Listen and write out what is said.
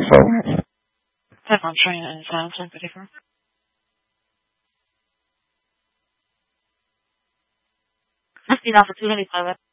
phone. Telephone train and silencing for different. That's enough for 295.